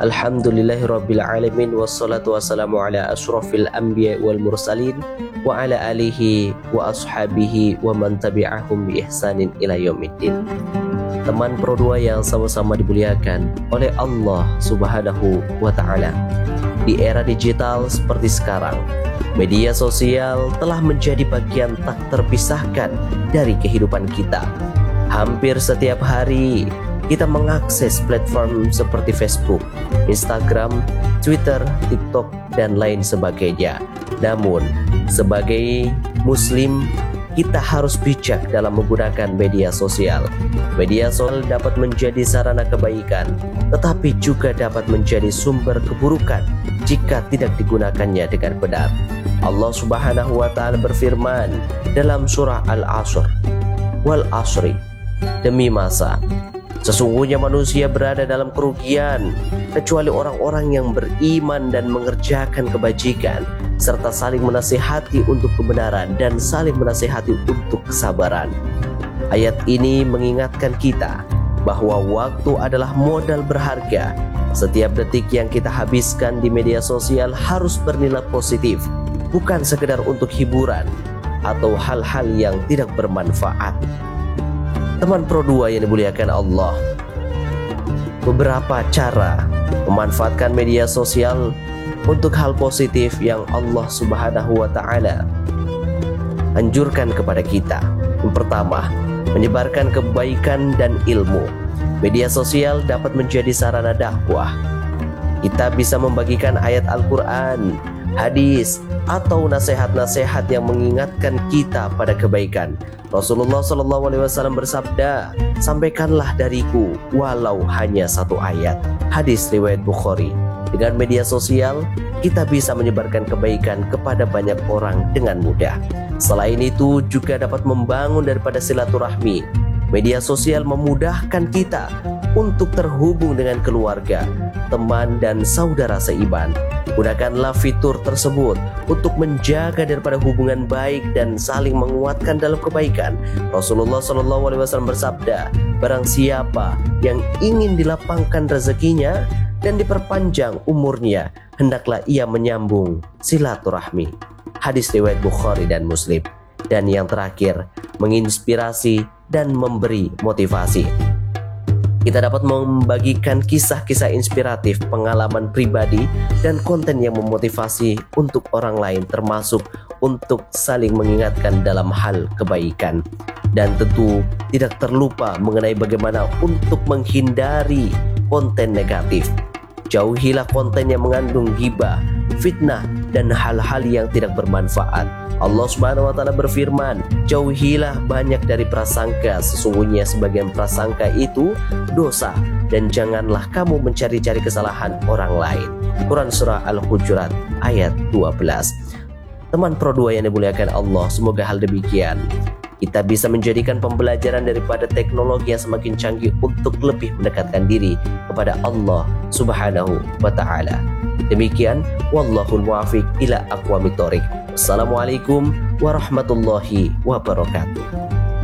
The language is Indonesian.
Alhamdulillahirabbil alamin wassalatu wassalamu ala asyrafil anbiya wal mursalin wa ala alihi wa ashabihi wa man tabi'ahum bi ihsanin ila yaumiddin. Teman Pro 2 yang sama-sama dimuliakan oleh Allah Subhanahu wa taala. Di era digital seperti sekarang, media sosial telah menjadi bagian tak terpisahkan dari kehidupan kita. Hampir setiap hari kita mengakses platform seperti Facebook, Instagram, Twitter, TikTok, dan lain sebagainya. Namun, sebagai Muslim, kita harus bijak dalam menggunakan media sosial. Media sosial dapat menjadi sarana kebaikan, tetapi juga dapat menjadi sumber keburukan jika tidak digunakannya dengan benar. Allah Subhanahu wa taala berfirman dalam surah Al-Asr, "Wal asri," demi masa, sesungguhnya manusia berada dalam kerugian kecuali orang-orang yang beriman dan mengerjakan kebajikan serta saling menasihati untuk kebenaran dan saling menasihati untuk kesabaran. Ayat ini mengingatkan kita bahwa waktu adalah modal berharga. Setiap detik yang kita habiskan di media sosial harus bernilai positif, bukan sekedar untuk hiburan atau hal-hal yang tidak bermanfaat. Teman Pro 2 yang dimuliakan Allah, beberapa cara memanfaatkan media sosial untuk hal positif yang Allah Subhanahu wa taala anjurkan kepada kita. Yang pertama, menyebarkan kebaikan dan ilmu. Media sosial dapat menjadi sarana dakwah. Kita bisa membagikan ayat Al-Quran, hadis, atau nasihat-nasihat yang mengingatkan kita pada kebaikan. Rasulullah SAW bersabda, "Sampaikanlah dariku walau hanya satu ayat." Hadis riwayat Bukhari. Dengan media sosial, kita bisa menyebarkan kebaikan kepada banyak orang dengan mudah. Selain itu, juga dapat membangun daripada silaturahmi. Media sosial memudahkan kita untuk terhubung dengan keluarga, teman, dan saudara seiman. Gunakanlah fitur tersebut untuk menjaga daripada hubungan baik dan saling menguatkan dalam kebaikan. Rasulullah SAW bersabda, "Barang siapa yang ingin dilapangkan rezekinya dan diperpanjang umurnya, hendaklah ia menyambung silaturahmi." Hadis riwayat Bukhari dan Muslim. Dan yang terakhir, menginspirasi dan memberi motivasi. Kita dapat membagikan kisah-kisah inspiratif, pengalaman pribadi, dan konten yang memotivasi untuk orang lain, termasuk untuk saling mengingatkan dalam hal kebaikan. Dan tentu tidak terlupa mengenai bagaimana untuk menghindari konten negatif. Jauhilah konten yang mengandung ghibah, fitnah, dan hal-hal yang tidak bermanfaat. Allah Subhanahu wa taala berfirman, "Jauhilah banyak dari prasangka, sesungguhnya sebagian prasangka itu dosa, dan janganlah kamu mencari-cari kesalahan orang lain." Quran surah Al-Hujurat ayat 12. Teman Pro 2 yang dimuliakan Allah, semoga hal demikian kita bisa menjadikan pembelajaran daripada teknologi yang semakin canggih untuk lebih mendekatkan diri kepada Allah Subhanahu wa taala. Demikian, wallahul muwaffiq ila aqwamit thoriq. Assalamualaikum warahmatullahi wabarakatuh.